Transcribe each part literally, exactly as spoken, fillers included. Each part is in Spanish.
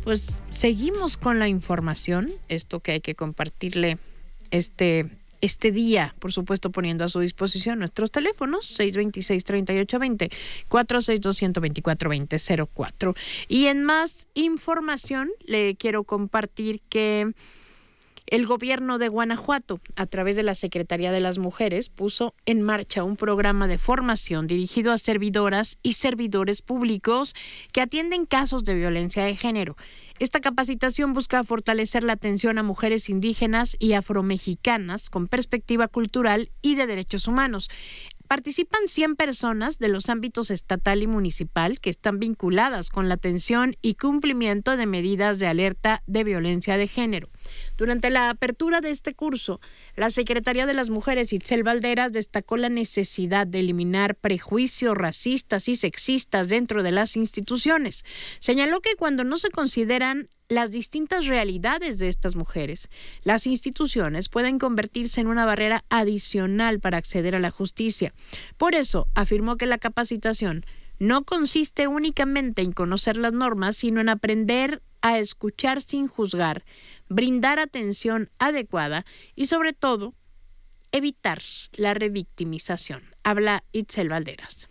pues seguimos con la información, esto que hay que compartirle este, este día, por supuesto poniendo a su disposición nuestros teléfonos seis dos seis, tres ocho dos cero, cuatro seis dos, dos cuatro dos cero cero cuatro. Y en más información le quiero compartir que el gobierno de Guanajuato, a través de la Secretaría de las Mujeres, puso en marcha un programa de formación dirigido a servidoras y servidores públicos que atienden casos de violencia de género. Esta capacitación busca fortalecer la atención a mujeres indígenas y afromexicanas con perspectiva cultural y de derechos humanos. Participan cien personas de los ámbitos estatal y municipal que están vinculadas con la atención y cumplimiento de medidas de alerta de violencia de género. Durante la apertura de este curso, la Secretaría de las Mujeres, Itzel Valderas, destacó la necesidad de eliminar prejuicios racistas y sexistas dentro de las instituciones. Señaló que cuando no se consideran las distintas realidades de estas mujeres, las instituciones pueden convertirse en una barrera adicional para acceder a la justicia. Por eso, afirmó que la capacitación no consiste únicamente en conocer las normas, sino en aprender a escuchar sin juzgar, brindar atención adecuada y, sobre todo, evitar la revictimización. Habla Itzel Valderas.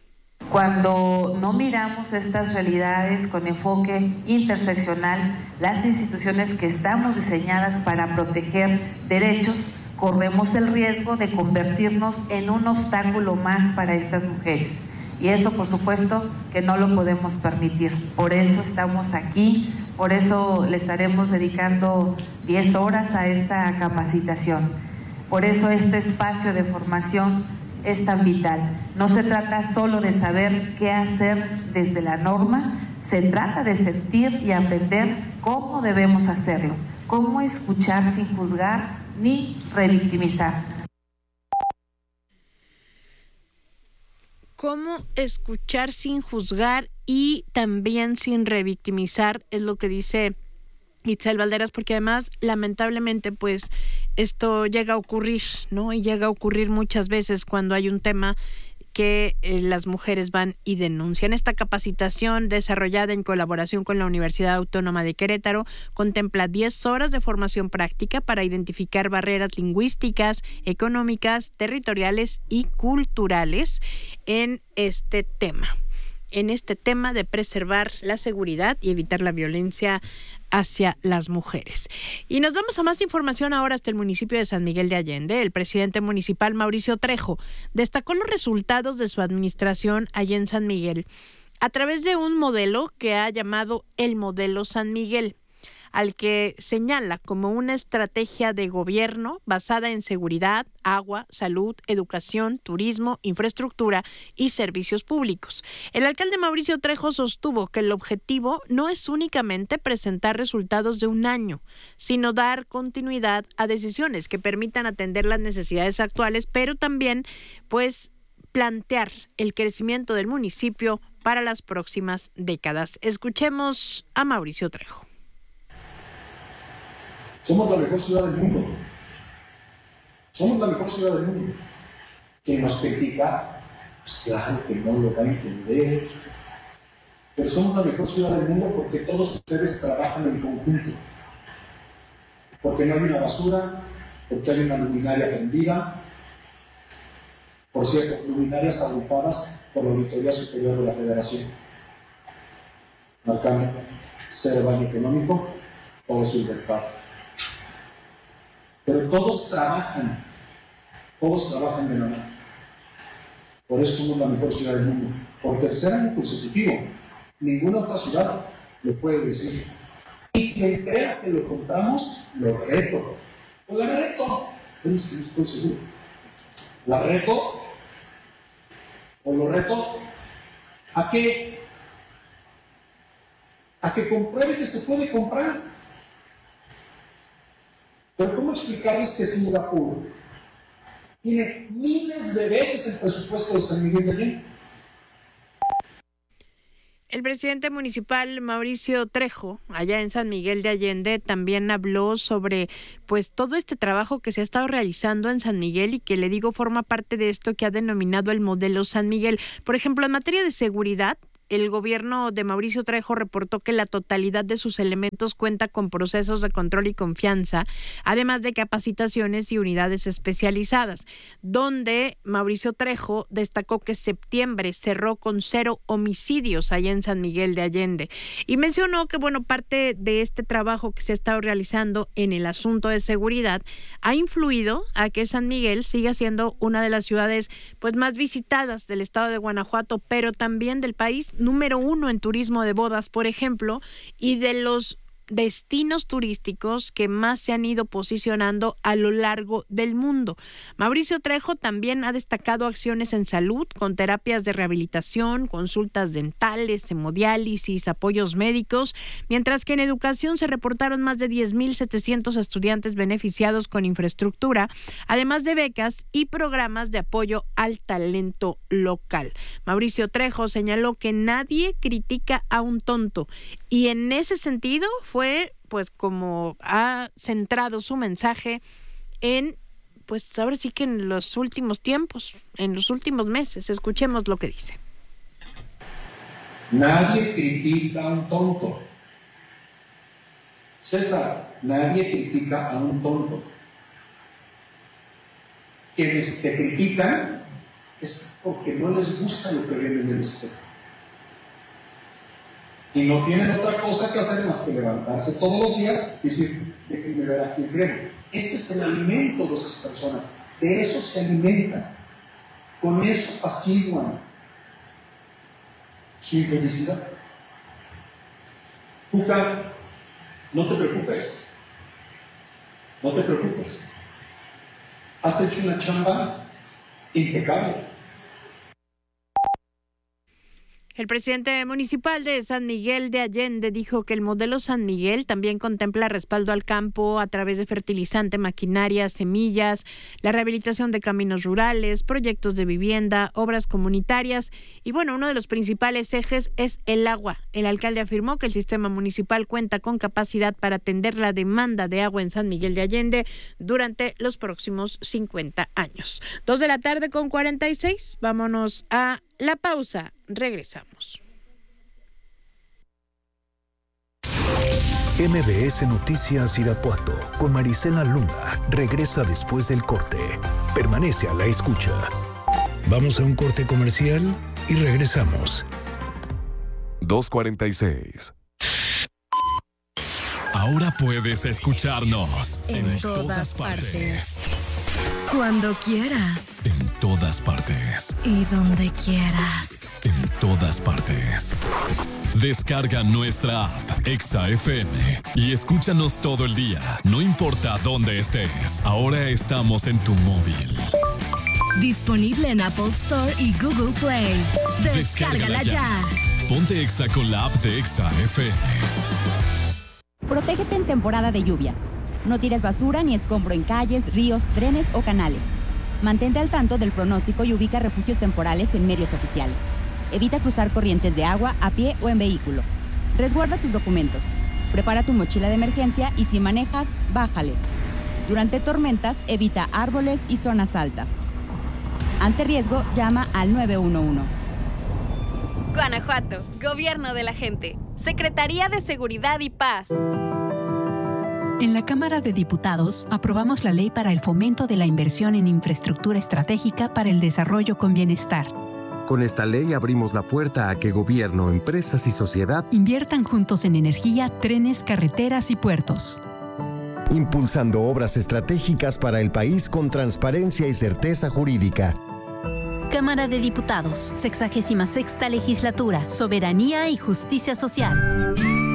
Cuando no miramos estas realidades con enfoque interseccional, las instituciones que estamos diseñadas para proteger derechos, corremos el riesgo de convertirnos en un obstáculo más para estas mujeres. Y eso, por supuesto, que no lo podemos permitir. Por eso estamos aquí, por eso le estaremos dedicando diez horas a esta capacitación. Por eso este espacio de formación es tan vital. No se trata solo de saber qué hacer desde la norma, se trata de sentir y aprender cómo debemos hacerlo, cómo escuchar sin juzgar ni revictimizar. Cómo escuchar sin juzgar y también sin revictimizar es lo que dice Itzel Valderas, porque además, lamentablemente, pues esto llega a ocurrir, ¿no? Y llega a ocurrir muchas veces cuando hay un tema que eh, las mujeres van y denuncian. Esta capacitación, desarrollada en colaboración con la Universidad Autónoma de Querétaro, contempla diez horas de formación práctica para identificar barreras lingüísticas, económicas, territoriales y culturales en este tema. en este tema de preservar la seguridad y evitar la violencia hacia las mujeres. Y nos vamos a más información ahora hasta el municipio de San Miguel de Allende. El presidente municipal, Mauricio Trejo, destacó los resultados de su administración allá en San Miguel a través de un modelo que ha llamado el Modelo San Miguel, al que señala como una estrategia de gobierno basada en seguridad, agua, salud, educación, turismo, infraestructura y servicios públicos. El alcalde Mauricio Trejo sostuvo que el objetivo no es únicamente presentar resultados de un año, sino dar continuidad a decisiones que permitan atender las necesidades actuales, pero también, pues, plantear el crecimiento del municipio para las próximas décadas. Escuchemos a Mauricio Trejo. Somos la mejor ciudad del mundo. Somos la mejor ciudad del mundo. Quien nos critica, pues claro que no lo va a entender. Pero somos la mejor ciudad del mundo porque todos ustedes trabajan en conjunto. Porque no hay una basura, porque hay una luminaria tendida. Por cierto, luminarias agrupadas por la Auditoría Superior de la Federación. Marcando cero daño económico, todo su libertad. Pero todos trabajan, todos trabajan de la mano. Por eso somos la mejor ciudad del mundo. Por tercer año consecutivo, ninguna otra ciudad lo puede decir. Y quien crea que lo compramos, lo reto. Pues la reto, estoy seguro. La reto, o lo reto, ¿a qué? A que compruebe que se puede comprar. Pero ¿cómo explicarles que Singapur tiene miles de veces el presupuesto de San Miguel de Allende? El presidente municipal Mauricio Trejo, allá en San Miguel de Allende, también habló sobre pues todo este trabajo que se ha estado realizando en San Miguel y que, le digo, forma parte de esto que ha denominado el Modelo San Miguel. Por ejemplo, en materia de seguridad, el gobierno de Mauricio Trejo reportó que la totalidad de sus elementos cuenta con procesos de control y confianza, además de capacitaciones y unidades especializadas, donde Mauricio Trejo destacó que septiembre cerró con cero homicidios allá en San Miguel de Allende y mencionó que, bueno, parte de este trabajo que se ha estado realizando en el asunto de seguridad ha influido a que San Miguel siga siendo una de las ciudades pues más visitadas del estado de Guanajuato, pero también del país, número uno en turismo de bodas, por ejemplo, y de los destinos turísticos que más se han ido posicionando a lo largo del mundo. Mauricio Trejo también ha destacado acciones en salud con terapias de rehabilitación, consultas dentales, hemodiálisis, apoyos médicos, mientras que en educación se reportaron más de diez mil setecientos estudiantes beneficiados con infraestructura, además de becas y programas de apoyo al talento local. Mauricio Trejo señaló que nadie critica a un tonto y en ese sentido fue Fue, pues, como ha centrado su mensaje en, pues, ahora sí que en los últimos tiempos, en los últimos meses. Escuchemos lo que dice. Nadie critica a un tonto. César, nadie critica a un tonto. Quienes te critican es porque no les gusta lo que ven en el espejo. Y no tienen otra cosa que hacer más que levantarse todos los días y decir, déjenme ver aquí enfrente. Este es el alimento de esas personas. De eso se alimentan. Con eso apaciguan su infelicidad. Juca, no te preocupes. No te preocupes. Has hecho una chamba impecable. El presidente municipal de San Miguel de Allende dijo que el modelo San Miguel también contempla respaldo al campo a través de fertilizante, maquinaria, semillas, la rehabilitación de caminos rurales, proyectos de vivienda, obras comunitarias y, bueno, uno de los principales ejes es el agua. El alcalde afirmó que el sistema municipal cuenta con capacidad para atender la demanda de agua en San Miguel de Allende durante los próximos cincuenta años. Dos de la tarde con cuarenta y seis. Vámonos a la pausa. Regresamos. M B S Noticias Irapuato con Marisela Luna regresa después del corte. Permanece a la escucha. Vamos a un corte comercial y regresamos. dos cuarenta y seis. Ahora puedes escucharnos en, en todas, todas partes. partes. Cuando quieras. En todas partes. Y donde quieras. En todas partes. Descarga nuestra app Exa F M y escúchanos todo el día, no importa dónde estés. Ahora estamos en tu móvil. Disponible en Apple Store y Google Play. Descárgala, Descárgala ya. ya. Ponte Exa con la app de Exa F M. Protégete en temporada de lluvias. No tires basura ni escombro en calles, ríos, trenes o canales. Mantente al tanto del pronóstico y ubica refugios temporales en medios oficiales. Evita cruzar corrientes de agua a pie o en vehículo. Resguarda tus documentos. Prepara tu mochila de emergencia y si manejas, bájale. Durante tormentas, evita árboles y zonas altas. Ante riesgo, llama al nueve uno uno. Guanajuato, Gobierno de la Gente. Secretaría de Seguridad y Paz. En la Cámara de Diputados aprobamos la ley para el fomento de la inversión en infraestructura estratégica para el desarrollo con bienestar. Con esta ley abrimos la puerta a que gobierno, empresas y sociedad inviertan juntos en energía, trenes, carreteras y puertos. Impulsando obras estratégicas para el país con transparencia y certeza jurídica. Cámara de Diputados, sexagésima sexta Legislatura, Soberanía y Justicia Social.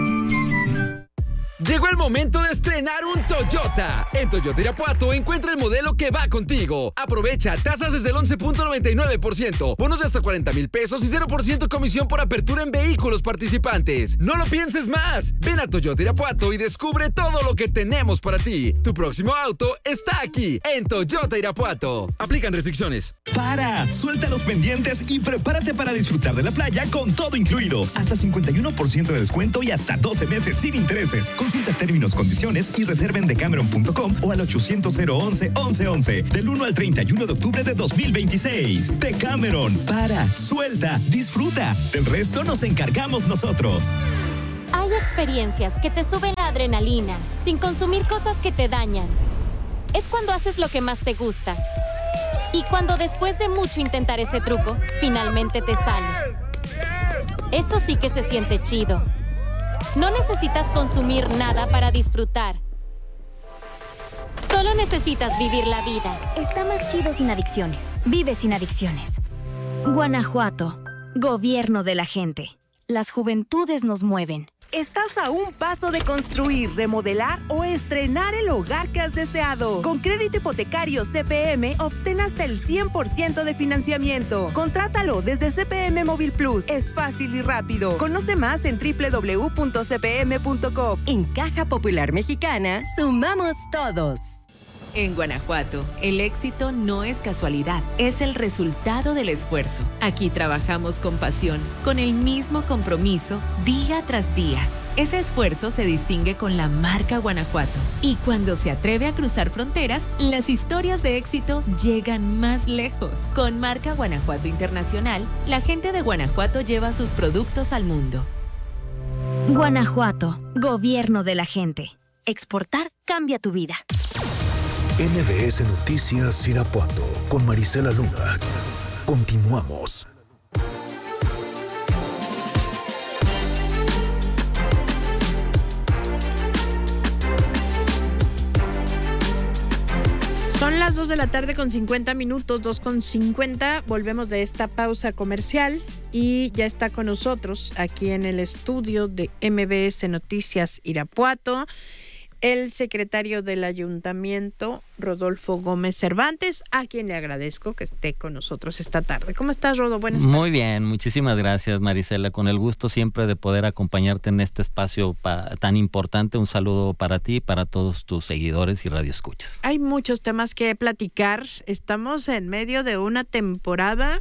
Llegó el momento de estrenar un Toyota. En Toyota Irapuato encuentra el modelo que va contigo. Aprovecha tasas desde el once punto noventa y nueve por ciento, bonos de hasta cuarenta mil pesos y cero por ciento comisión por apertura en vehículos participantes. No lo pienses más. Ven a Toyota Irapuato y descubre todo lo que tenemos para ti. Tu próximo auto está aquí, en Toyota Irapuato. Aplican restricciones. ¡Para! Suelta los pendientes y prepárate para disfrutar de la playa con todo incluido. Hasta cincuenta y uno por ciento de descuento y hasta doce meses sin intereses. Consulta Consulta términos, condiciones y reserva en decameron punto com o al ochocientos cero once once once del uno al treinta y uno de octubre de dos mil veintiséis. Decameron, para, suelta, disfruta. Del resto nos encargamos nosotros. Hay experiencias que te suben la adrenalina sin consumir cosas que te dañan. Es cuando haces lo que más te gusta. Y cuando después de mucho intentar ese truco, finalmente te sale. Eso sí que se siente chido. No necesitas consumir nada para disfrutar. Solo necesitas vivir la vida. Está más chido sin adicciones. Vive sin adicciones. Guanajuato, gobierno de la gente. Las juventudes nos mueven. Estás a un paso de construir, remodelar o estrenar el hogar que has deseado. Con crédito hipotecario C P M, obtén hasta el cien por ciento de financiamiento. Contrátalo desde C P M Móvil Plus. Es fácil y rápido. Conoce más en doble u doble u doble u punto c p m punto com. En Caja Popular Mexicana, sumamos todos. En Guanajuato, el éxito no es casualidad, es el resultado del esfuerzo. Aquí trabajamos con pasión, con el mismo compromiso, día tras día. Ese esfuerzo se distingue con la marca Guanajuato. Y cuando se atreve a cruzar fronteras, las historias de éxito llegan más lejos. Con marca Guanajuato Internacional, la gente de Guanajuato lleva sus productos al mundo. Guanajuato, gobierno de la gente. Exportar cambia tu vida. M B S Noticias Irapuato con Marisela Luna. Continuamos. Son las dos de la tarde con cincuenta minutos, dos con cincuenta. Volvemos de esta pausa comercial y ya está con nosotros aquí en el estudio de M B S Noticias Irapuato el secretario del Ayuntamiento, Rodolfo Gómez Cervantes, a quien le agradezco que esté con nosotros esta tarde. ¿Cómo estás, Rodo? Buenas tardes. Muy bien, muchísimas gracias, Marisela. Con el gusto siempre de poder acompañarte en este espacio pa- tan importante. Un saludo para ti y para todos tus seguidores y radioescuchas. Hay muchos temas que platicar. Estamos en medio de una temporada...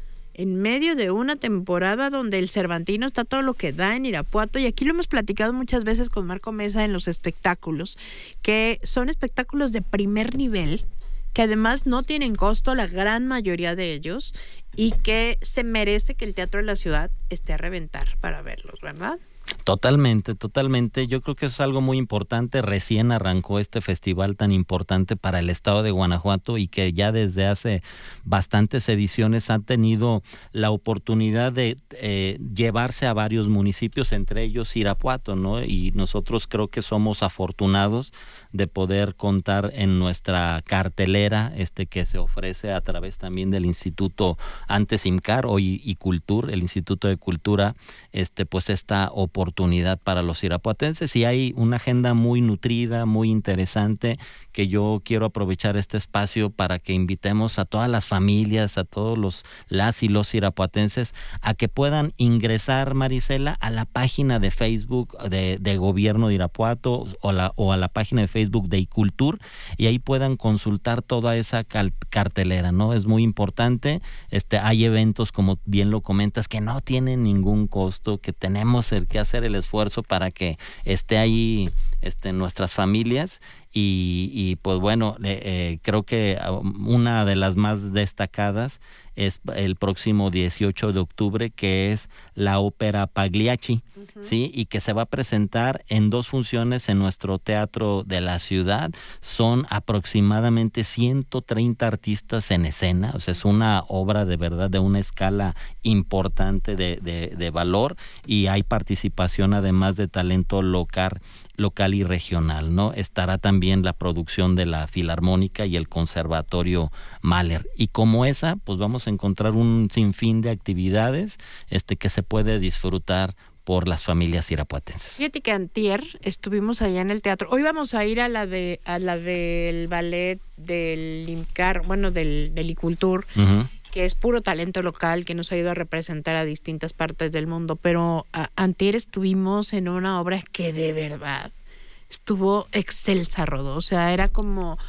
en medio de una temporada donde el Cervantino está todo lo que da en Irapuato, y aquí lo hemos platicado muchas veces con Marco Mesa en los espectáculos, que son espectáculos de primer nivel, que además no tienen costo, la gran mayoría de ellos, y que se merece que el Teatro de la Ciudad esté a reventar para verlos, ¿verdad? Totalmente, totalmente. Yo creo que es algo muy importante. Recién arrancó este festival tan importante para el estado de Guanajuato y que ya desde hace bastantes ediciones ha tenido la oportunidad de eh, llevarse a varios municipios, entre ellos Irapuato, ¿no? Y nosotros creo que somos afortunados de poder contar en nuestra cartelera este que se ofrece a través también del Instituto antes IMCAR, hoy ICULTUR, el Instituto de Cultura, este pues esta oportunidad oportunidad para los irapuatenses, y hay una agenda muy nutrida, muy interesante, que yo quiero aprovechar este espacio para que invitemos a todas las familias, a todos los las y los irapuatenses a que puedan ingresar, Marisela, a la página de Facebook de, de Gobierno de Irapuato o, la, o a la página de Facebook de ICULTUR, y ahí puedan consultar toda esa cal, cartelera, ¿no? Es muy importante. Este, hay eventos, como bien lo comentas, que no tienen ningún costo, que tenemos el que hacer el esfuerzo para que esté ahí este, nuestras familias. Y, y pues bueno, eh, eh, creo que una de las más destacadas es el próximo dieciocho de octubre, que es la ópera Pagliacci, uh-huh. ¿sí? Y que se va a presentar en dos funciones en nuestro Teatro de la Ciudad. Son aproximadamente ciento treinta artistas en escena, o sea, es una obra de verdad de una escala importante de, de, de valor, y hay participación además de talento local, local y regional, ¿no? Estará también la producción de la Filarmónica y el Conservatorio Mahler. Y como esa, pues vamos a encontrar un sinfín de actividades este que se puede disfrutar por las familias irapuatenses. Fíjate que antier estuvimos allá en el teatro. Hoy vamos a ir a la de a la del ballet del IMCAR, bueno, del, del ICULTUR, uh-huh. que es puro talento local, que nos ha ido a representar a distintas partes del mundo, pero a, antier estuvimos en una obra que de verdad estuvo excelsa, Rodó. O sea, era como,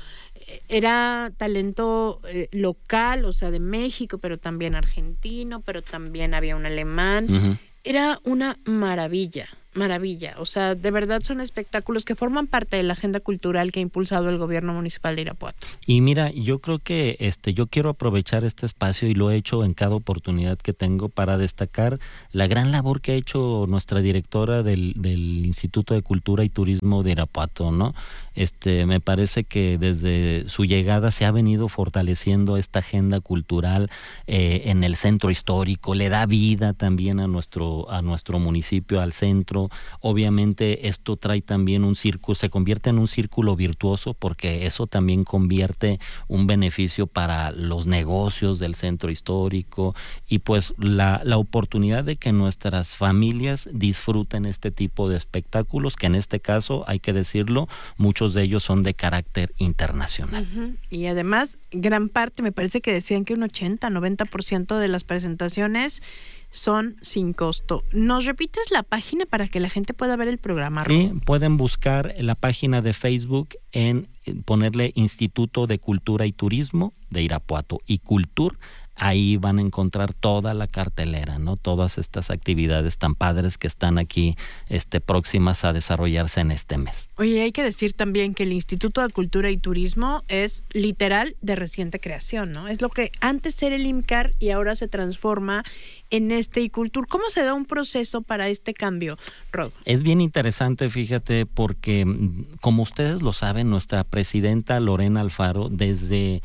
era talento eh, local, o sea, de México, pero también argentino, pero también había un alemán. Uh-huh. Era una maravilla. maravilla. O sea, de verdad son espectáculos que forman parte de la agenda cultural que ha impulsado el gobierno municipal de Irapuato. Y mira, yo creo que este, yo quiero aprovechar este espacio y lo he hecho en cada oportunidad que tengo para destacar la gran labor que ha hecho nuestra directora del, del Instituto de Cultura y Turismo de Irapuato, ¿no? Este, me parece que desde su llegada se ha venido fortaleciendo esta agenda cultural eh, en el centro histórico, le da vida también a nuestro, a nuestro municipio, al centro. Obviamente esto trae también un círculo, se convierte en un círculo virtuoso porque eso también convierte un beneficio para los negocios del centro histórico y pues la, la oportunidad de que nuestras familias disfruten este tipo de espectáculos que en este caso, hay que decirlo, muchos de ellos son de carácter internacional. Uh-huh. Y además, gran parte, me parece que decían que un ochenta, noventa por ciento de las presentaciones son sin costo. ¿Nos repites la página para que la gente pueda ver el programa? Sí, pueden buscar la página de Facebook en ponerle Instituto de Cultura y Turismo de Irapuato y Cultur. Ahí van a encontrar toda la cartelera, ¿no? Todas estas actividades tan padres que están aquí este, próximas a desarrollarse en este mes. Oye, hay que decir también que el Instituto de Cultura y Turismo es literal de reciente creación, ¿no? Es lo que antes era el IMCAR y ahora se transforma en este Icultur. ¿Cómo se da un proceso para este cambio, Rod? Es bien interesante, fíjate, porque como ustedes lo saben, nuestra presidenta Lorena Alfaro, desde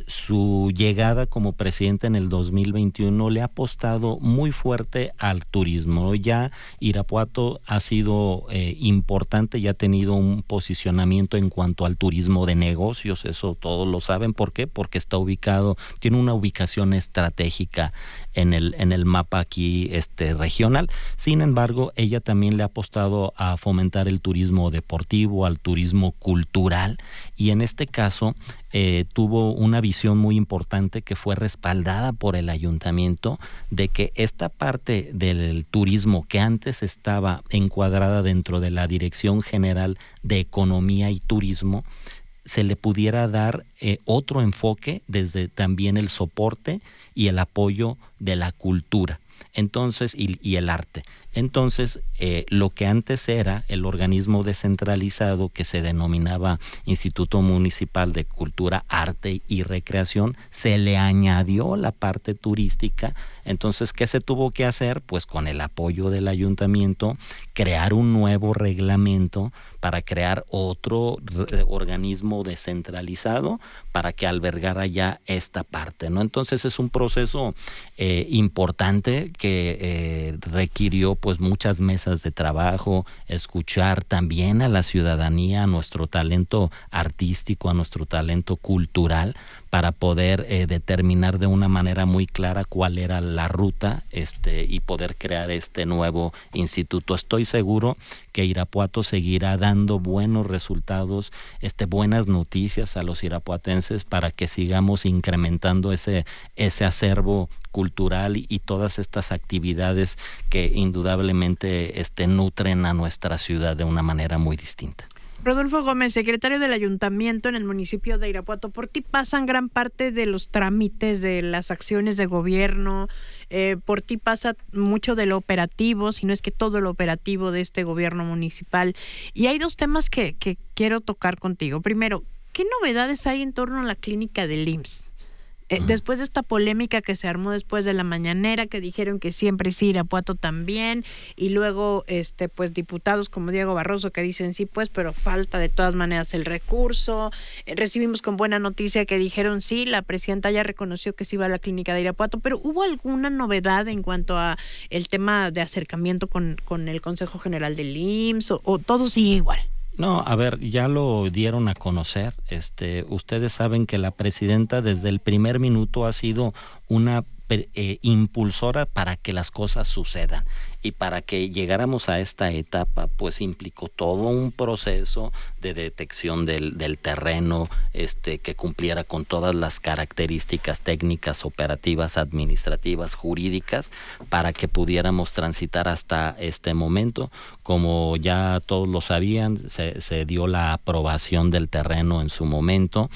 su llegada como presidenta en el dos mil veintiuno le ha apostado muy fuerte al turismo. Ya Irapuato ha sido eh, importante y ha tenido un posicionamiento en cuanto al turismo de negocios, eso todos lo saben. ¿Por qué? Porque está ubicado, tiene una ubicación estratégica en el, en el mapa aquí este, regional. Sin embargo, ella también le ha apostado a fomentar el turismo deportivo, al turismo cultural, y en este caso eh, tuvo una visión muy importante que fue respaldada por el ayuntamiento de que esta parte del turismo que antes estaba encuadrada dentro de la Dirección General de Economía y Turismo se le pudiera dar eh, otro enfoque desde también el soporte y el apoyo de la cultura. Entonces, y, y el arte. Entonces, eh, lo que antes era el organismo descentralizado que se denominaba Instituto Municipal de Cultura, Arte y Recreación, se le añadió la parte turística. Entonces, ¿qué se tuvo que hacer? Pues con el apoyo del ayuntamiento, crear un nuevo reglamento para crear otro re- organismo descentralizado para que albergara ya esta parte, ¿no? Entonces, es un proceso eh, importante que eh, requirió pues muchas mesas de trabajo, escuchar también a la ciudadanía, a nuestro talento artístico, a nuestro talento cultural, para poder eh, determinar de una manera muy clara cuál era la ruta este, y poder crear este nuevo instituto. Estoy seguro que Irapuato seguirá dando buenos resultados, este, buenas noticias a los irapuatenses para que sigamos incrementando ese, ese acervo cultural y, y todas estas actividades que indudablemente este, nutren a nuestra ciudad de una manera muy distinta. Rodolfo Gómez, secretario del Ayuntamiento en el municipio de Irapuato, por ti pasan gran parte de los trámites de las acciones de gobierno, eh, por ti pasa mucho de lo operativo, si no es que todo lo operativo de este gobierno municipal. Y hay dos temas que, que quiero tocar contigo. Primero, ¿qué novedades hay en torno a la clínica del I M S S? Eh, después de esta polémica que se armó después de la mañanera, que dijeron que siempre sí, Irapuato también, y luego este pues diputados como Diego Barroso que dicen sí pues, pero falta de todas maneras el recurso. Eh, recibimos con buena noticia que dijeron sí, la presidenta ya reconoció que sí va a la clínica de Irapuato, pero ¿hubo alguna novedad en cuanto a el tema de acercamiento con, con el Consejo General del I M S S o, o todo sigue igual? No, a ver, ya lo dieron a conocer. Este, ustedes saben que la presidenta desde el primer minuto ha sido una eh, impulsora para que las cosas sucedan. Y para que llegáramos a esta etapa, pues implicó todo un proceso de detección del, del terreno, este, que cumpliera con todas las características técnicas, operativas, administrativas, jurídicas, para que pudiéramos transitar hasta este momento. Como ya todos lo sabían, se, se dio la aprobación del terreno en su momento.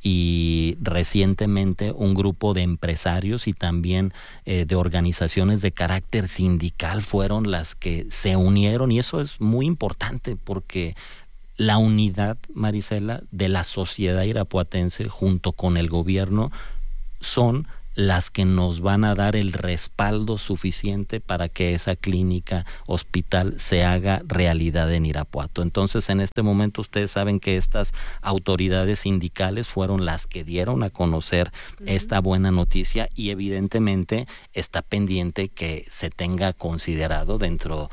Y recientemente un grupo de empresarios y también eh, de organizaciones de carácter sindical fueron las que se unieron, y eso es muy importante porque la unidad, Marisela, de la sociedad irapuatense junto con el gobierno son las que nos van a dar el respaldo suficiente para que esa clínica, hospital, se haga realidad en Irapuato. Entonces, en este momento ustedes saben que estas autoridades sindicales fueron las que dieron a conocer uh-huh. esta buena noticia, y evidentemente está pendiente que se tenga considerado dentro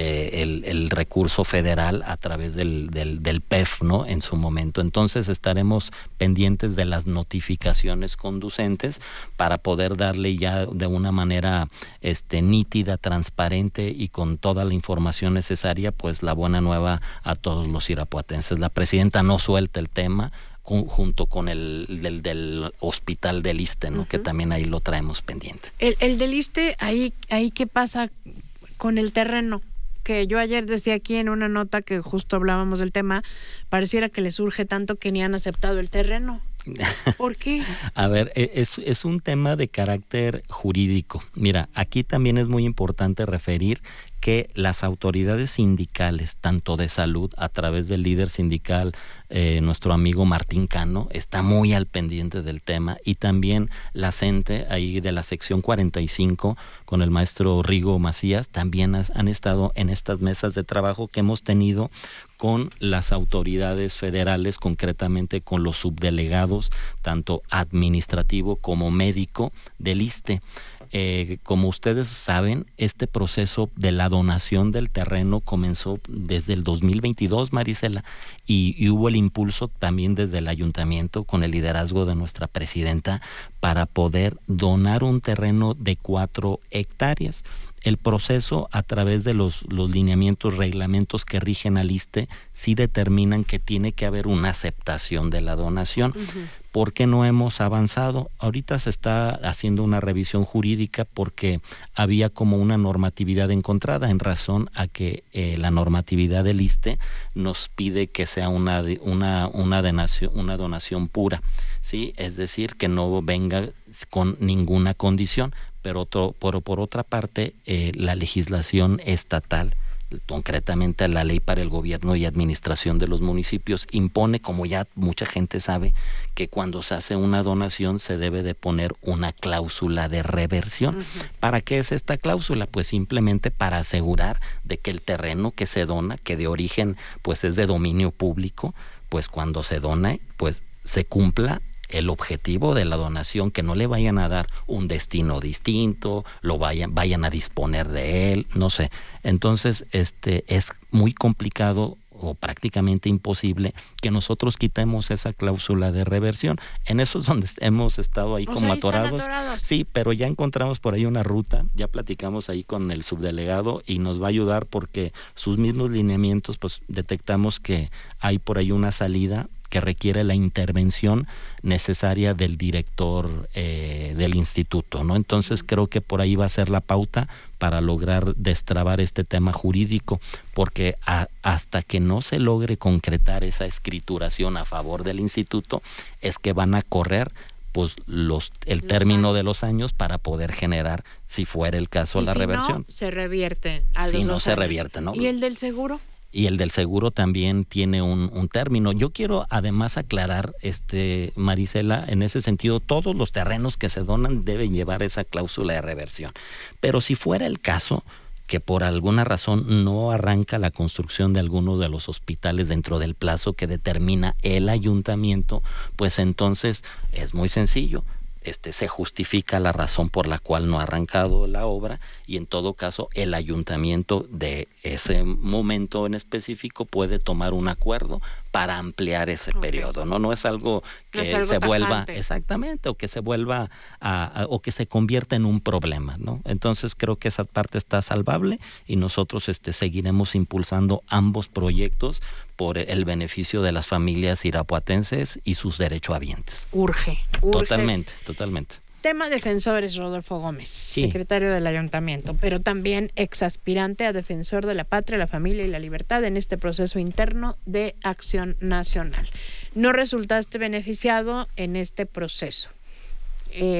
del el recurso federal a través del, del, del P E F, ¿no? En su momento. Entonces, estaremos pendientes de las notificaciones conducentes para para poder darle ya de una manera este, nítida, transparente y con toda la información necesaria, pues la buena nueva a todos los irapuatenses. La presidenta no suelta el tema con, junto con el del, del hospital del Iste, ¿no? Uh-huh. Que también ahí lo traemos pendiente. El, el del Iste, ahí, ahí ¿qué pasa con el terreno? Que yo ayer decía aquí en una nota que justo hablábamos del tema, pareciera que les surge tanto que ni han aceptado el terreno. ¿Por qué? A ver, es, es un tema de carácter jurídico. Mira, aquí también es muy importante referir que las autoridades sindicales, tanto de salud, a través del líder sindical, eh, nuestro amigo Martín Cano, está muy al pendiente del tema, y también la CENTE, ahí de la sección cuarenta y cinco, con el maestro Rigo Macías, también has, han estado en estas mesas de trabajo que hemos tenido con las autoridades federales, concretamente con los subdelegados, tanto administrativo como médico del Iste. Eh, como ustedes saben, este proceso de la donación del terreno comenzó desde el dos mil veintidós, Marisela, y, y hubo el impulso también desde el ayuntamiento con el liderazgo de nuestra presidenta para poder donar un terreno de cuatro hectáreas. El proceso, a través de los, los lineamientos, reglamentos que rigen al Iste, sí determinan que tiene que haber una aceptación de la donación. Uh-huh. ¿Por qué no hemos avanzado? Ahorita se está haciendo una revisión jurídica porque había como una normatividad encontrada en razón a que eh, la normatividad del Iste nos pide que sea una, una, una, donación, una donación pura, ¿sí? Es decir, que no venga con ninguna condición. Pero otro, por, por otra parte, eh, la legislación estatal, concretamente la ley para el gobierno y administración de los municipios, impone, como ya mucha gente sabe, que cuando se hace una donación se debe de poner una cláusula de reversión. Uh-huh. ¿Para qué es esta cláusula? Pues simplemente para asegurar de que el terreno que se dona, que de origen pues es de dominio público, pues cuando se dona, pues se cumpla el objetivo de la donación, que no le vayan a dar un destino distinto, lo vayan, vayan a disponer de él, no sé. Entonces, este es muy complicado o prácticamente imposible que nosotros quitemos esa cláusula de reversión. En eso es donde hemos estado ahí, pues como ahí atorados. atorados. Sí, pero ya encontramos por ahí una ruta, ya platicamos ahí con el subdelegado y nos va a ayudar porque sus mismos lineamientos, pues detectamos que hay por ahí una salida que requiere la intervención necesaria del director eh, del instituto, ¿no? Entonces creo que por ahí va a ser la pauta para lograr destrabar este tema jurídico, porque a, hasta que no se logre concretar esa escrituración a favor del instituto, es que van a correr pues los el los término años. de los años para poder generar, si fuera el caso, la si reversión. No, se revierte a los Sí, no dos se años. revierte, ¿no? ¿Y el del seguro? Y el del seguro también tiene un, un término. Yo quiero además aclarar, este Marisela, en ese sentido, todos los terrenos que se donan deben llevar esa cláusula de reversión. Pero si fuera el caso que por alguna razón no arranca la construcción de alguno de los hospitales dentro del plazo que determina el ayuntamiento, pues entonces es muy sencillo. Este, se justifica la razón por la cual no ha arrancado la obra y en todo caso el ayuntamiento de ese momento en específico puede tomar un acuerdo para ampliar ese okay. periodo, ¿no? No es algo que no es algo se tajante. vuelva exactamente o que se vuelva a, a, o que se convierta en un problema, ¿no? Entonces creo que esa parte está salvable y nosotros este, seguiremos impulsando ambos proyectos por el beneficio de las familias irapuatenses y sus derechohabientes. Urge, urge. Totalmente, totalmente. Tema defensores, Rodolfo Gómez, sí. secretario del ayuntamiento, pero también exaspirante a defensor de la patria, la familia y la libertad en este proceso interno de Acción Nacional. No resultaste beneficiado en este proceso. Eh,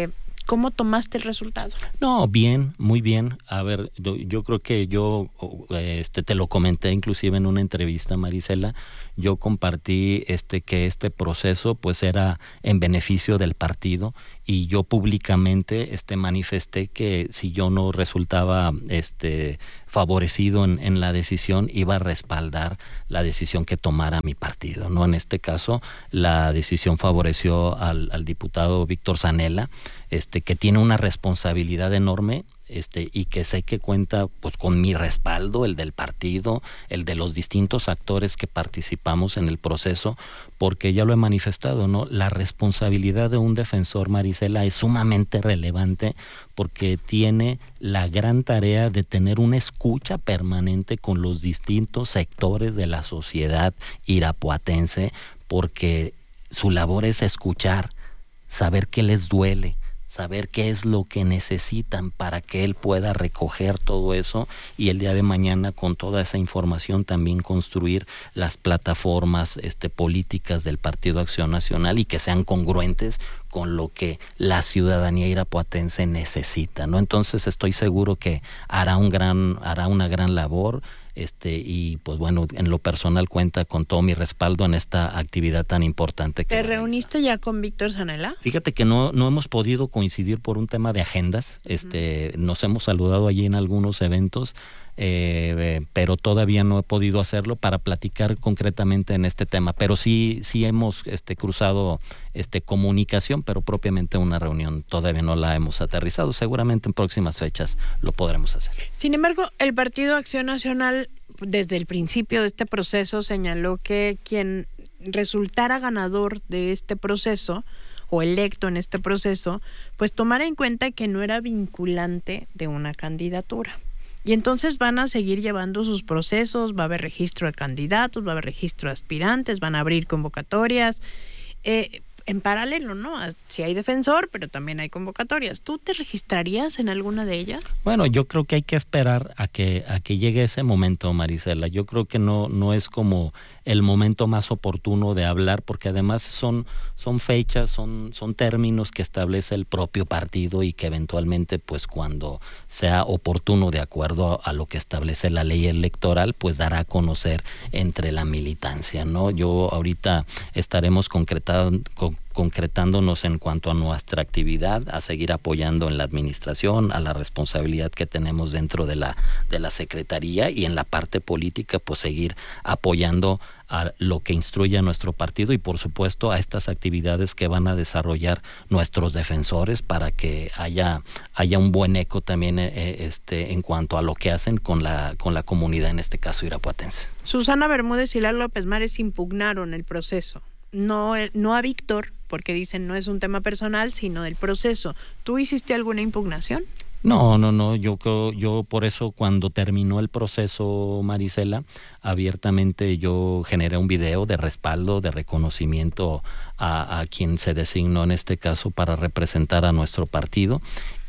¿Cómo tomaste el resultado? No, bien, muy bien. A ver, yo, yo creo que yo este, te lo comenté inclusive en una entrevista, Marisela. Yo compartí este que este proceso pues era en beneficio del partido y yo públicamente este manifesté que si yo no resultaba este favorecido en, en la decisión, iba a respaldar la decisión que tomara mi partido, ¿no? En este caso, la decisión favoreció al, al diputado Víctor Zanella, este que tiene una responsabilidad enorme. Este, y que sé que cuenta pues con mi respaldo, el del partido, el de los distintos actores que participamos en el proceso, porque ya lo he manifestado, ¿no? La responsabilidad de un defensor, Marisela, es sumamente relevante porque tiene la gran tarea de tener una escucha permanente con los distintos sectores de la sociedad irapuatense, porque su labor es escuchar, saber qué les duele, saber qué es lo que necesitan para que él pueda recoger todo eso y el día de mañana con toda esa información también construir las plataformas este, políticas del Partido Acción Nacional y que sean congruentes con lo que la ciudadanía irapuatense necesita, ¿no? Entonces estoy seguro que hará un gran, hará una gran labor. Este, y pues bueno, en lo personal cuenta con todo mi respaldo en esta actividad tan importante. Que ¿Te reuniste ya con Víctor Zanella? Fíjate que no, no hemos podido coincidir por un tema de agendas. Este, uh-huh. Nos hemos saludado allí en algunos eventos, eh, eh, pero todavía no he podido hacerlo para platicar concretamente en este tema. Pero sí, sí hemos este, cruzado este, comunicación, pero propiamente una reunión todavía no la hemos aterrizado. Seguramente en próximas fechas lo podremos hacer. Sin embargo, el Partido Acción Nacional desde el principio de este proceso señaló que quien resultara ganador de este proceso o electo en este proceso, pues tomara en cuenta que no era vinculante de una candidatura. Y entonces van a seguir llevando sus procesos, va a haber registro de candidatos, va a haber registro de aspirantes, van a abrir convocatorias, eh, en paralelo, ¿no? Si hay defensor, pero también hay convocatorias. ¿Tú te registrarías en alguna de ellas? Bueno, yo creo que hay que esperar a que a que llegue ese momento, Marisela. Yo creo que no no es como el momento más oportuno de hablar, porque además son son fechas, son son términos que establece el propio partido y que eventualmente, pues cuando sea oportuno de acuerdo a, a lo que establece la ley electoral, pues dará a conocer entre la militancia, ¿no? Yo ahorita estaremos concretando con, concretándonos en cuanto a nuestra actividad, a seguir apoyando en la administración, a la responsabilidad que tenemos dentro de la de la Secretaría y en la parte política, pues seguir apoyando a lo que instruye a nuestro partido y por supuesto a estas actividades que van a desarrollar nuestros defensores para que haya haya un buen eco también eh, este en cuanto a lo que hacen con la con la comunidad, en este caso irapuatense. Susana Bermúdez y Lalo López Mares impugnaron el proceso. No, no a Víctor, porque dicen no es un tema personal, sino del proceso. ¿Tú hiciste alguna impugnación? No, no, no, yo creo, yo por eso cuando terminó el proceso, Marisela, abiertamente yo generé un video de respaldo, de reconocimiento a, a quien se designó en este caso para representar a nuestro partido.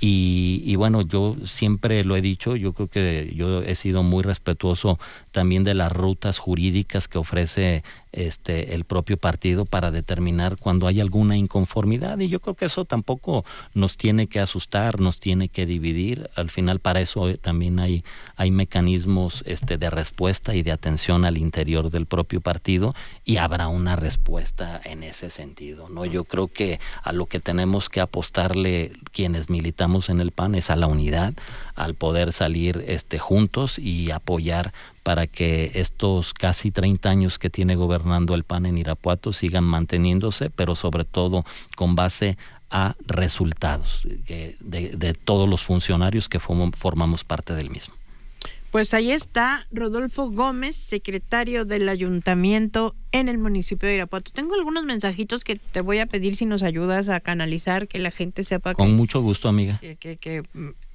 Y, y bueno, yo siempre lo he dicho, yo creo que yo he sido muy respetuoso también de las rutas jurídicas que ofrece este el propio partido para determinar cuando hay alguna inconformidad, y yo creo que eso tampoco nos tiene que asustar, nos tiene que dividir. Al final para eso también hay, hay mecanismos este de respuesta y de atención al interior del propio partido, y habrá una respuesta en ese sentido, ¿no? Yo creo que a lo que tenemos que apostarle quienes militamos en el P A N es a la unidad, al poder salir este juntos y apoyar para que estos casi treinta años que tiene gobernando el P A N en Irapuato sigan manteniéndose, pero sobre todo con base a resultados de, de, de todos los funcionarios que formamos parte del mismo. Pues ahí está Rodolfo Gómez, secretario del ayuntamiento en el municipio de Irapuato. Tengo algunos mensajitos que te voy a pedir si nos ayudas a canalizar, que la gente sepa. Con que, mucho gusto, amiga. Que, que, que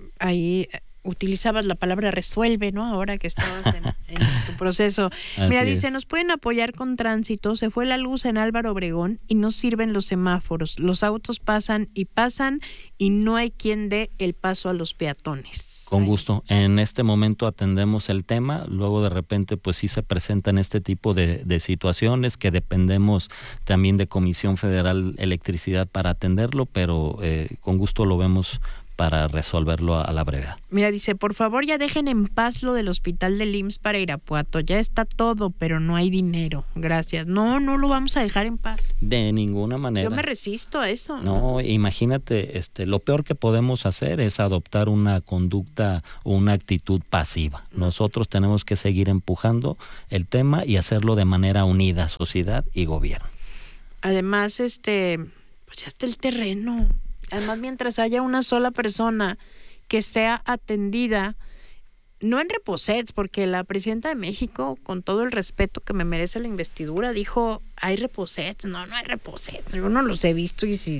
ahí utilizabas la palabra resuelve, ¿no? Ahora que estabas en, en tu proceso. Así Mira, es. dice, nos pueden apoyar con tránsito. Se fue la luz en Álvaro Obregón y no sirven los semáforos. Los autos pasan y pasan y no hay quien dé el paso a los peatones. Con gusto. En este momento atendemos el tema, luego de repente pues sí se presentan este tipo de, de situaciones que dependemos también de Comisión Federal Electricidad para atenderlo, pero eh, con gusto lo vemos para resolverlo a, a la brevedad. Mira, dice, por favor ya dejen en paz lo del hospital del I M S S para Irapuato, ya está todo, pero no hay dinero, gracias. No, no lo vamos a dejar en paz. De ninguna manera. Yo me resisto a eso. No, imagínate, este, lo peor que podemos hacer es adoptar una conducta o una actitud pasiva. Nosotros tenemos que seguir empujando el tema y hacerlo de manera unida, sociedad y gobierno. Además, este, pues ya está el terreno. Además, mientras haya una sola persona que sea atendida, no en reposets, porque la presidenta de México, con todo el respeto que me merece la investidura, dijo, hay reposets. No, no hay reposets. Yo no los he visto y si,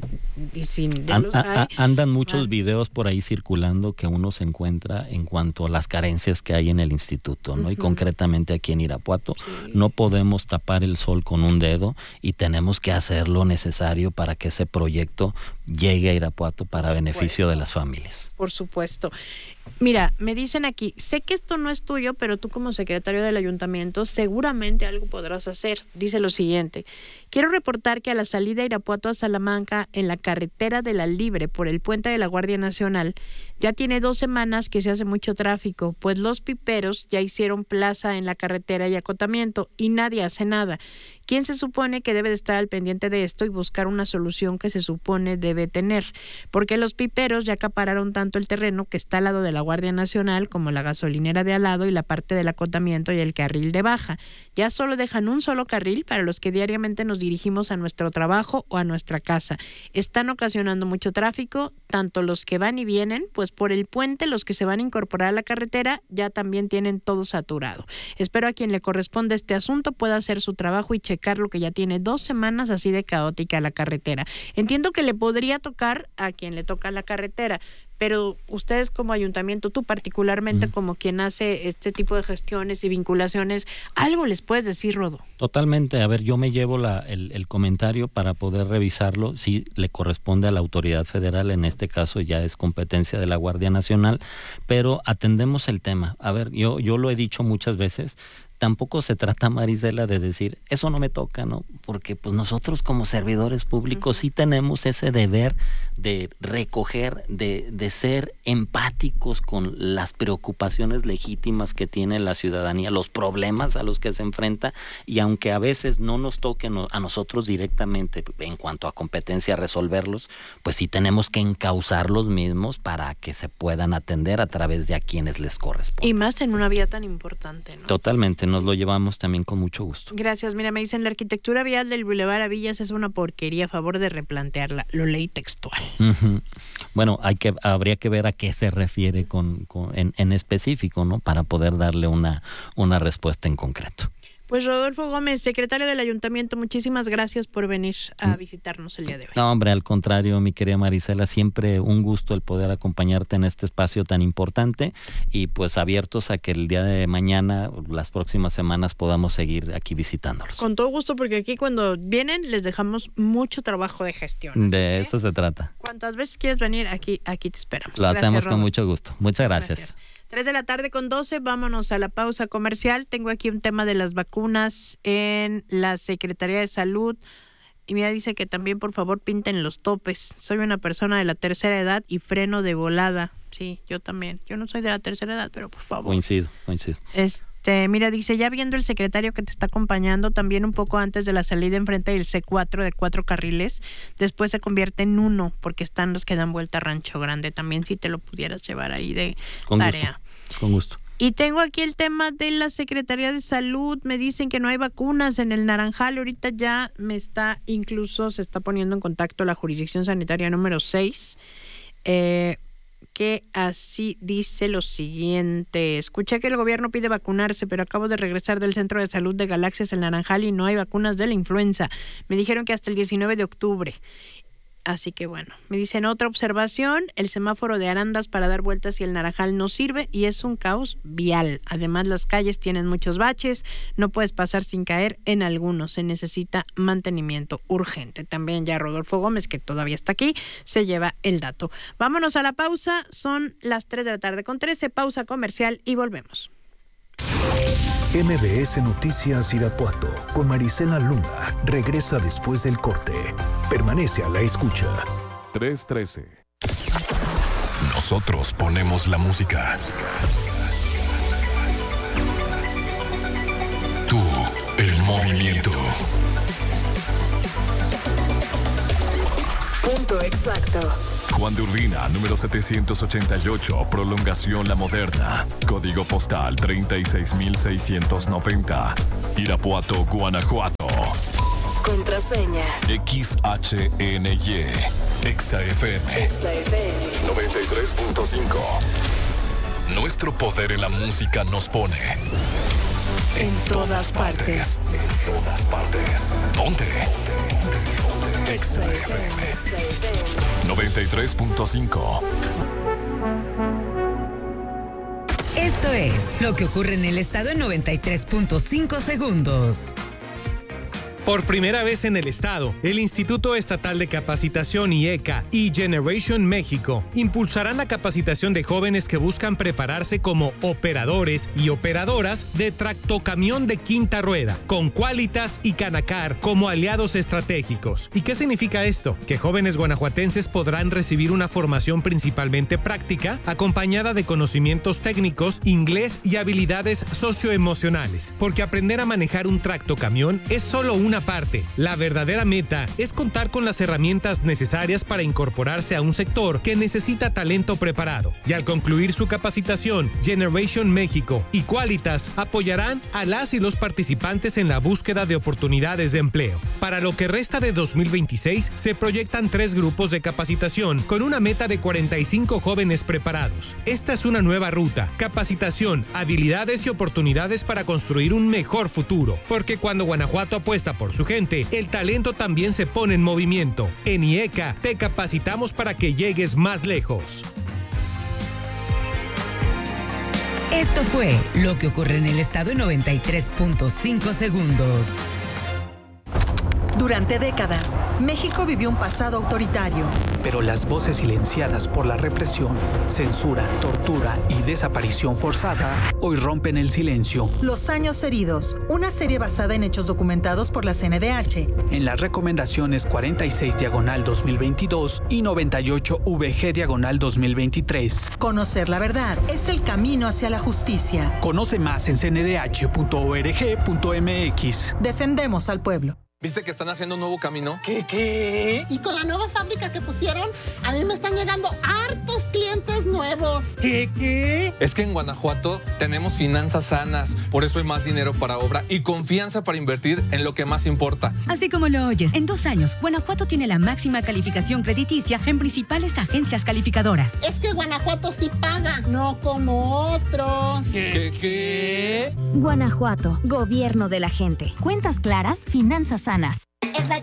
y si ya An, los a, hay, andan muchos ah. videos por ahí circulando que uno se encuentra en cuanto a las carencias que hay en el instituto, ¿no? Uh-huh. Y concretamente aquí en Irapuato, sí. No podemos tapar el sol con un dedo y tenemos que hacer lo necesario para que ese proyecto llegue a Irapuato para beneficio de las familias. Por supuesto. Mira, me dicen aquí, sé que esto no es tuyo, pero tú como secretario del ayuntamiento seguramente algo podrás hacer. Dice lo siguiente, quiero reportar que a la salida de Irapuato a Salamanca en la carretera de la Libre por el puente de la Guardia Nacional ya tiene dos semanas que se hace mucho tráfico, pues los piperos ya hicieron plaza en la carretera y acotamiento y nadie hace nada. ¿Quién se supone que debe de estar al pendiente de esto y buscar una solución que se supone debe tener? Porque los piperos ya acapararon tanto el terreno que está al lado de la Guardia Nacional como la gasolinera de al lado y la parte del acotamiento y el carril de baja. Ya solo dejan un solo carril para los que diariamente nos dirigimos a nuestro trabajo o a nuestra casa. Están ocasionando mucho tráfico, tanto los que van y vienen, pues por el puente los que se van a incorporar a la carretera ya también tienen todo saturado. Espero a quien le corresponde este asunto pueda hacer su trabajo y checar lo que ya tiene dos semanas así de caótica la carretera. Entiendo que le podría tocar a quien le toca la carretera, pero ustedes como ayuntamiento, tú particularmente uh-huh. como quien hace este tipo de gestiones y vinculaciones, ¿algo les puedes decir, Rodo? Totalmente. A ver, yo me llevo la, el, el comentario para poder revisarlo. Si le corresponde a la autoridad federal, en este caso ya es competencia de la Guardia Nacional, pero atendemos el tema. A ver, yo, yo lo he dicho muchas veces, tampoco se trata, Marisela, de decir, eso no me toca, ¿no? Porque pues nosotros como servidores públicos uh-huh. sí tenemos ese deber de recoger, de, de ser empáticos con las preocupaciones legítimas que tiene la ciudadanía, los problemas a los que se enfrenta, y aunque a veces no nos toquen a nosotros directamente en cuanto a competencia resolverlos, pues sí tenemos que encauzar los mismos para que se puedan atender a través de a quienes les corresponde. Y más en una vía tan importante, ¿no? Totalmente. Nos lo llevamos también con mucho gusto. Gracias. Mira, me dicen, la arquitectura vial del Boulevard a Villas es una porquería, a favor de replantearla. Lo leí textual. Uh-huh. Bueno, hay que habría que ver a qué se refiere con, con en, en específico, ¿no? Para poder darle una, una respuesta en concreto. Pues Rodolfo Gómez, secretario del Ayuntamiento, muchísimas gracias por venir a visitarnos el día de hoy. No, hombre, al contrario, mi querida Marisela, siempre un gusto el poder acompañarte en este espacio tan importante y pues abiertos a que el día de mañana, las próximas semanas, podamos seguir aquí visitándolos. Con todo gusto, porque aquí cuando vienen les dejamos mucho trabajo de gestión. De eso se trata. Cuantas veces quieres venir, aquí, aquí te esperamos. Lo gracias, hacemos Rodolfo. Con mucho gusto. Muchas gracias. gracias. tres de la tarde con doce, vámonos a la pausa comercial. Tengo aquí un tema de las vacunas en la Secretaría de Salud. Y mira, dice que también por favor pinten los topes. Soy una persona de la tercera edad y freno de volada. Sí, yo también. Yo no soy de la tercera edad, pero por favor. Coincido, coincido. Este, mira, dice, ya viendo el secretario que te está acompañando, también un poco antes de la salida enfrente del C cuatro de cuatro carriles, después se convierte en uno, porque están los que dan vuelta a Rancho Grande. También si te lo pudieras llevar ahí de Con tarea. Gusto. Con gusto. Y tengo aquí el tema de la Secretaría de Salud. Me dicen que no hay vacunas en el Naranjal. Ahorita ya me está, incluso se está poniendo en contacto la jurisdicción sanitaria número seis, eh, que así dice lo siguiente. Escuché que el gobierno pide vacunarse, pero acabo de regresar del Centro de Salud de Galaxias, el Naranjal, y no hay vacunas de la influenza. Me dijeron que hasta el diecinueve de octubre. Así que bueno, me dicen otra observación, el semáforo de Arandas para dar vueltas y el Naranjal no sirve y es un caos vial. Además las calles tienen muchos baches, no puedes pasar sin caer en algunos, se necesita mantenimiento urgente. También ya Rodolfo Gómez, que todavía está aquí, se lleva el dato. Vámonos a la pausa, son las tres de la tarde con trece, pausa comercial y volvemos. M B S Noticias Irapuato con Marisela Luna regresa después del corte. Permanece a la escucha. tres trece. Nosotros ponemos la música. Tú, el movimiento. Punto exacto. Juan de Urbina, número setecientos ochenta y ocho, Prolongación La Moderna. Código postal treinta y seis mil seiscientos noventa. Irapuato, Guanajuato. Contraseña. X H N Y. Exa F M. Exa F M. noventa y tres punto cinco. Nuestro poder en la música nos pone. En todas partes. En todas partes. Ponte. Exa F M. noventa y tres punto cinco. Esto es lo que ocurre en el estado en noventa y tres punto cinco segundos. Por primera vez en el estado, el Instituto Estatal de Capacitación I E C A y Generation México impulsarán la capacitación de jóvenes que buscan prepararse como operadores y operadoras de tractocamión de quinta rueda, con Qualitas y Canacar como aliados estratégicos. ¿Y qué significa esto? Que jóvenes guanajuatenses podrán recibir una formación principalmente práctica, acompañada de conocimientos técnicos, inglés y habilidades socioemocionales, porque aprender a manejar un tractocamión es solo una parte. La verdadera meta es contar con las herramientas necesarias para incorporarse a un sector que necesita talento preparado. Y al concluir su capacitación, Generation México y Qualitas apoyarán a las y los participantes en la búsqueda de oportunidades de empleo. Para lo que resta de dos mil veintiséis, se proyectan tres grupos de capacitación con una meta de cuarenta y cinco jóvenes preparados. Esta es una nueva ruta: capacitación, habilidades y oportunidades para construir un mejor futuro. Porque cuando Guanajuato apuesta por su gente, el talento también se pone en movimiento. En I E C A te capacitamos para que llegues más lejos. Esto fue lo que ocurre en el estado en noventa y tres punto cinco segundos. Durante décadas, México vivió un pasado autoritario. Pero las voces silenciadas por la represión, censura, tortura y desaparición forzada hoy rompen el silencio. Los años heridos, una serie basada en hechos documentados por la C N D H. En las recomendaciones cuarenta y seis diagonal dos mil veintidós y noventa y ocho V G diagonal dos mil veintitrés. Conocer la verdad es el camino hacia la justicia. Conoce más en c n d h punto org punto m x. Defendemos al pueblo. ¿Viste que están haciendo un nuevo camino? ¿Qué, qué? Y con la nueva fábrica que pusieron, a mí me están llegando hartos clientes nuevos. ¿Qué, qué? Es que en Guanajuato tenemos finanzas sanas, por eso hay más dinero para obra y confianza para invertir en lo que más importa. Así como lo oyes, en dos años, Guanajuato tiene la máxima calificación crediticia en principales agencias calificadoras. Es que Guanajuato sí paga, no como otros. ¿Qué, qué? Guanajuato, gobierno de la gente. Cuentas claras, finanzas sanas. Es la